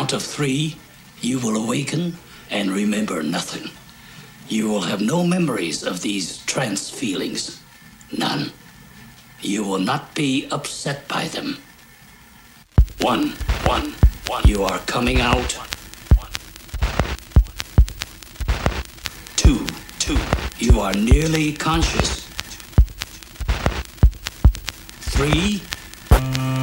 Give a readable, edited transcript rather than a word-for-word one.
count of 3, you will awaken and remember nothing. You will have no memories of these trance feelings. None. You will not be upset by them. 1, 1, 1. You are coming out. 2, 2. You are nearly conscious. 3,